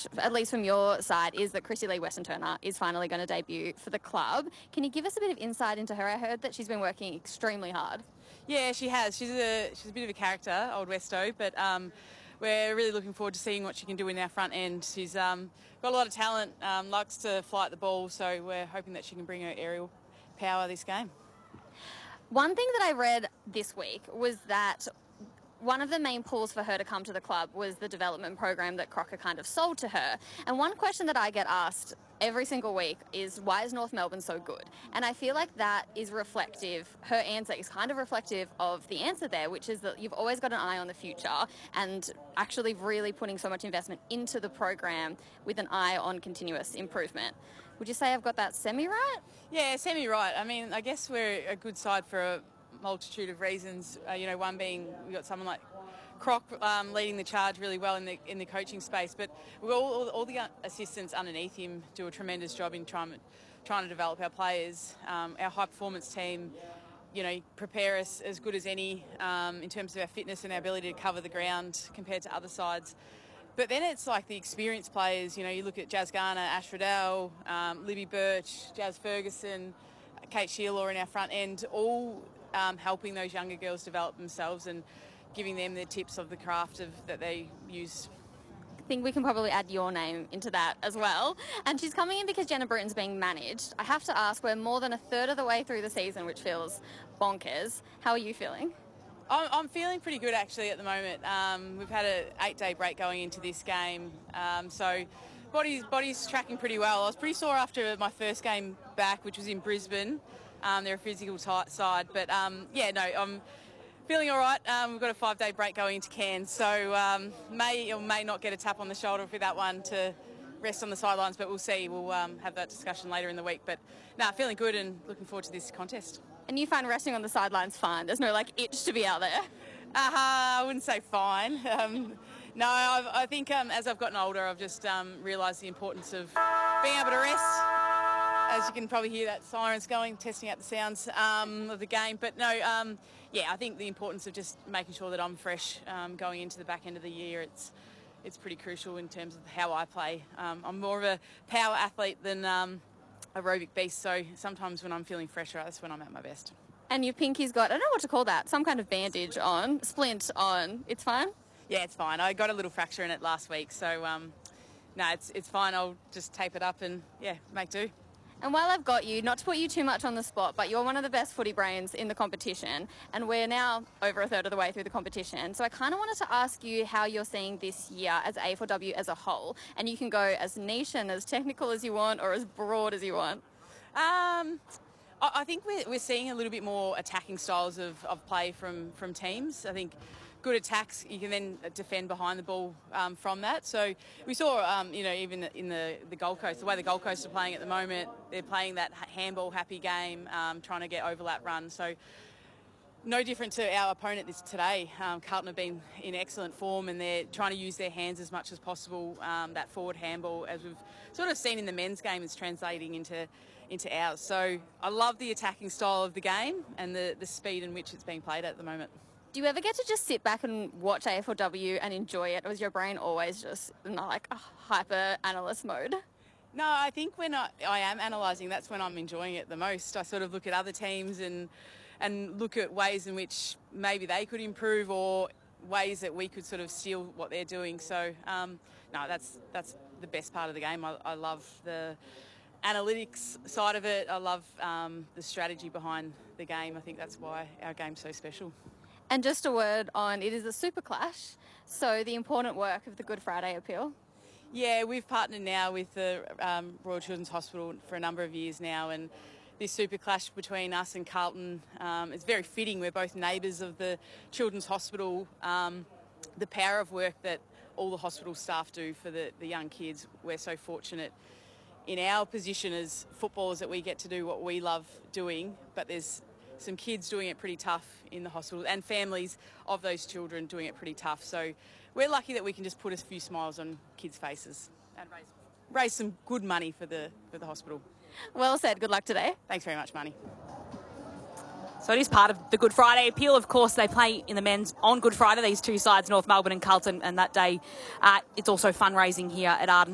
news, at least from your side, is that Christy Lee Weston-Turner is finally going to debut for the club. Can you give us a bit of insight into her? I heard that she's been working extremely hard. Yeah, she has. She's a bit of a character, old Westo, but we're really looking forward to seeing what she can do in our front end. She's got a lot of talent, likes to flight the ball, so we're hoping that she can bring her aerial power this game. One thing that I read this week was that one of the main pulls for her to come to the club was the development program that Crocker kind of sold to her. And one question that I get asked every single week is, why is North Melbourne so good? And I feel like that is reflective, her answer is kind of reflective of the answer there, which is that you've always got an eye on the future and actually really putting so much investment into the program with an eye on continuous improvement. Would you say I've got that semi-right? Yeah, semi-right. I mean, I guess we're a good side for a multitude of reasons. One being we've got someone like Croc leading the charge really well in the coaching space, but we've got all the assistants underneath him do a tremendous job in trying to develop our players. Our high performance team, prepare us as good as any in terms of our fitness and our ability to cover the ground compared to other sides. But then it's like the experienced players. You look at Jazz Garner, Ash Riddell, Libby Birch, Jazz Ferguson, Kate Sheila in our front end, all helping those younger girls develop themselves and giving them the tips of the craft that they use. I think we can probably add your name into that as well. And she's coming in because Jenna Britton's being managed. I have to ask, we're more than a third of the way through the season, which feels bonkers. How are you feeling? I'm feeling pretty good actually at the moment. We've had an 8-day break going into this game, so body's tracking pretty well. I was pretty sore after my first game back, which was in Brisbane. They're a physical side, but I'm feeling all right. We've got a 5-day break going into Cairns, so may or may not get a tap on the shoulder for that one to rest on the sidelines, but we'll see. We'll have that discussion later in the week. But feeling good and looking forward to this contest. And you find resting on the sidelines fine? There's no itch to be out there? I wouldn't say fine. No, I think as I've gotten older, I've just realised the importance of being able to rest. As you can probably hear that sirens going, testing out the sounds of the game. But no, I think the importance of just making sure that I'm fresh going into the back end of the year, it's pretty crucial in terms of how I play. I'm more of a power athlete than aerobic beast, so sometimes when I'm feeling fresher, that's when I'm at my best. And your pinky's got, I don't know what to call that, some kind of bandage on, splint on. It's fine? Yeah, it's fine. I got a little fracture in it last week, so it's fine. I'll just tape it up and make do. And while I've got you, not to put you too much on the spot, but you're one of the best footy brains in the competition, and we're now over a third of the way through the competition. So I kind of wanted to ask you how you're seeing this year as A4W as a whole, and you can go as niche and as technical as you want or as broad as you want. I think we're seeing a little bit more attacking styles of play from teams. I think good attacks, you can then defend behind the ball from that. So we saw, even in the Gold Coast, the way the Gold Coast are playing at the moment, they're playing that handball happy game, trying to get overlap run. So no different to our opponent today. Carlton have been in excellent form and they're trying to use their hands as much as possible. That forward handball, as we've sort of seen in the men's game, is translating into ours. So I love the attacking style of the game and the speed in which it's being played at the moment. Do you ever get to just sit back and watch AFLW and enjoy it, or is your brain always just in a hyper analyst mode? No, I think when I am analysing, that's when I'm enjoying it the most. I sort of look at other teams and look at ways in which maybe they could improve or ways that we could sort of steal what they're doing. So, that's the best part of the game. I love the analytics side of it. I love the strategy behind the game. I think that's why our game's so special. And just a word on, it is a super clash, so the important work of the Good Friday appeal. Yeah, we've partnered now with the Royal Children's Hospital for a number of years now, and this super clash between us and Carlton is very fitting. We're both neighbours of the Children's Hospital. The power of work that all the hospital staff do for the young kids, we're so fortunate in our position as footballers that we get to do what we love doing, but there's some kids doing it pretty tough in the hospital and families of those children doing it pretty tough. So we're lucky that we can just put a few smiles on kids' faces and raise some good money for the hospital. Well said. Good luck today. Thanks very much, Marnie. So it is part of the Good Friday appeal. Of course, they play in the men's on Good Friday, these two sides, North Melbourne and Carlton, and that day it's also fundraising here at Arden.